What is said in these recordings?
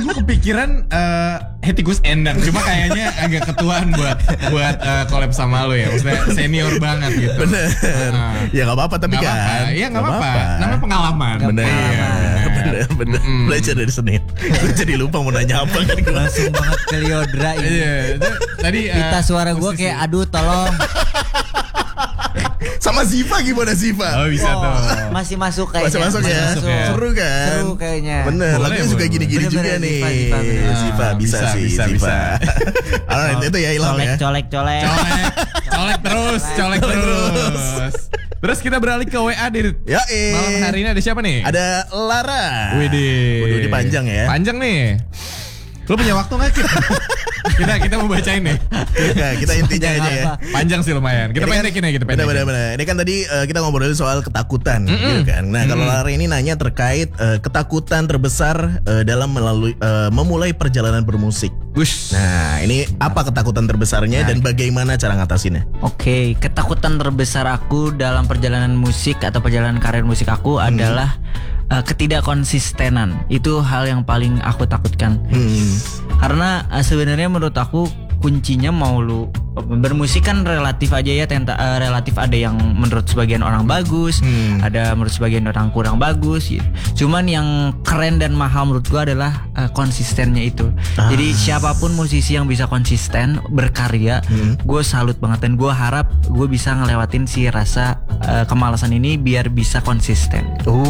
gue kepikiran Hettikus Endang, cuma kayaknya agak ketuaan buat collab sama lo ya, maksudnya senior banget gitu. Bener. Ya nggak apa-apa tapi Nggak kan. apa-apa. Iya nggak apa-apa. Namanya pengalaman. Bener. Belajar dari Senin. Gue jadi lupa mau nanya apa kan. Langsung banget ke Liodra ini. Iya. Tadi Kita suara gue kayak aduh tolong. Sama Ziva gimana Ziva? Oh bisa tuh. Masih masuk kayaknya. Masih masuk ya. masuk ya. Seru kan? Seru kayaknya. Bener. Boleh, Lagunya juga boleh. gini-gini juga Bener-bener, nih. Ziva, bener. Ziva bisa sih. bisa. Ziva. Alright itu ya Ilham ya. Colek. Colek terus. Terus kita beralih ke WA Dir. Ya Malam hari ini ada siapa nih? Ada Lara. Widih. Waduh, ini panjang ya. Panjang nih. Lo punya waktu nggak Kip? kita mau bacain nih. Ya, kita intinya aja ya. Panjang sih lumayan. Kita Ini kan- pendekin ya, kita pendekin. Bener. Ini kan tadi kita ngobrolin soal ketakutan gitu kan. Nah kalau Lara ini nanya terkait ketakutan terbesar dalam memulai perjalanan bermusik. Wush. Nah ini apa ketakutan terbesarnya dan bagaimana cara ngatasinnya? Oke, ketakutan terbesar aku dalam perjalanan musik atau perjalanan karir musik aku adalah ketidakkonsistenan. Itu hal yang paling aku takutkan. Karena sebenarnya menurut aku kuncinya mau lu bermusik kan relatif aja ya, relatif ada yang menurut sebagian orang bagus, ada menurut sebagian orang kurang bagus gitu. Cuman yang keren dan mahal menurut gua adalah konsistennya itu. Jadi siapapun musisi yang bisa konsisten berkarya, gue salut banget dan gue harap gue bisa ngelewatin si rasa kemalasan ini biar bisa konsisten.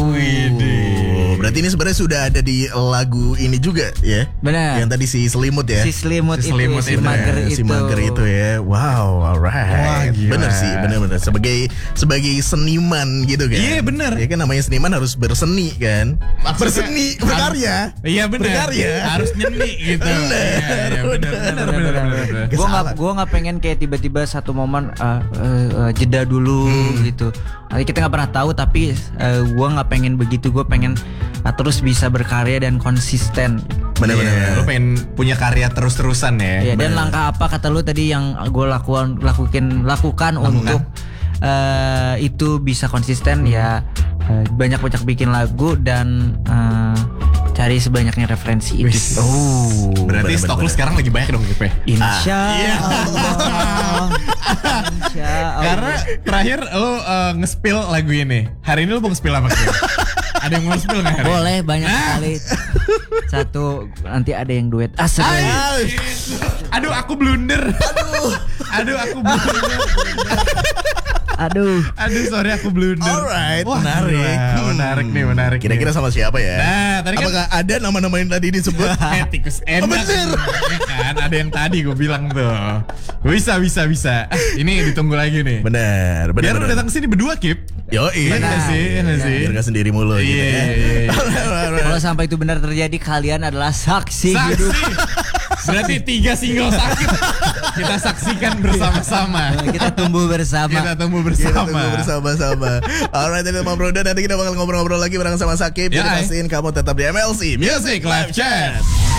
Berarti ini sebenarnya sudah ada di lagu ini juga ya? Benar. Yang tadi si Selimut ya? Si selimut Si itu, selimut si itu mager Ya, itu. si mager itu ya. Wow, alright. Wah, gila. Bener sih, bener. Sebagai seniman gitu kan. Iya, bener. Ya kan namanya seniman harus berseni kan. Maksudnya Berseni, berkarya. Iya benar. Berkarya. Harus nyeni gitu. Iya, benar. Gue nggak pengen kayak tiba-tiba satu momen jeda dulu gitu. Kita nggak pernah tahu, tapi gue nggak pengen begitu. Gue pengen terus bisa berkarya dan konsisten. Bener-bener. Lo pengen punya karya terus-terusan ya. Ya, dan langkah apa kata lu tadi yang gue lakukan untuk itu bisa konsisten ya, banyak-banyak bikin lagu dan cari sebanyaknya referensi itu. Berarti bener-bener. stok lu sekarang lagi banyak dong Kip ya? Insya Iya. Allah. Insya Allah. Karena terakhir lo nge-spill lagu ini. Hari ini lo mau nge-spill apa Kip? Ada yang mau nge-spill nggak hari ini? Boleh banyak sekali. Satu nanti ada yang duet. Aduh aku blunder. Aduh. Aduh sorry aku blunder. Alright, Wah, menarik. Menarik. Kira-kira sama siapa ya? Nah, tadi kan Apakah ada nama-nama yang tadi disebut? Hettikus Endang. bener. Ya kan, ada yang tadi gue bilang tuh. Bisa. Ini ditunggu lagi nih. Bener. Biar lu datang ke sini berdua Kip. Yoi. Iya nggak sih? Biar gak sendiri mulu gitu Iya. ya. Kalau sampai itu benar terjadi, kalian adalah saksi hidup. Berarti 3 single sakit kita saksikan bersama-sama. Kita tumbuh bersama. Kita tumbuh Kita bersama. tunggu bersama-sama. Alright, ini Bang Broda. Nanti kita bakal ngobrol-ngobrol lagi bareng sama Sakib. Jadi Ya, pastiin kamu tetap di MLC Music Live Chat.